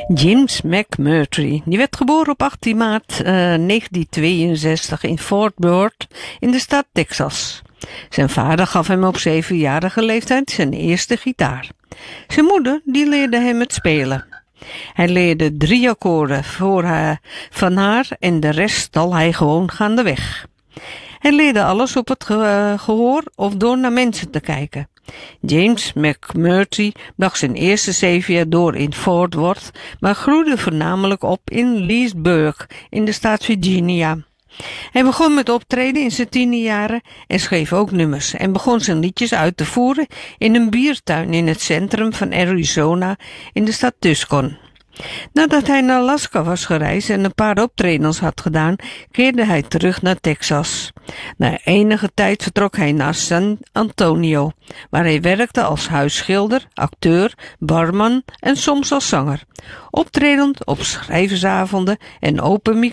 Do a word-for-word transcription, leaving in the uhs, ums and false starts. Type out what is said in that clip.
James McMurtry, die werd geboren op achttien maart uh, negentien-tweeënzestig in Fort Worth in de staat Texas. Zijn vader gaf hem op zevenjarige leeftijd zijn eerste gitaar. Zijn moeder die leerde hem het spelen. Hij leerde drie akkoorden voor haar, van haar en de rest stal hij gewoon gaandeweg. Hij leerde alles op het ge- gehoor of door naar mensen te kijken. James McMurtry bracht zijn eerste zeven jaar door in Fort Worth, maar groeide voornamelijk op in Leesburg in de staat Virginia. Hij begon met optreden in zijn tienerjaren en schreef ook nummers en begon zijn liedjes uit te voeren in een biertuin in het centrum van Arizona in de stad Tucson. Nadat hij naar Alaska was gereisd en een paar optredens had gedaan, keerde hij terug naar Texas. Na enige tijd vertrok hij naar San Antonio, waar hij werkte als huisschilder, acteur, barman en soms als zanger, optredend op schrijversavonden en open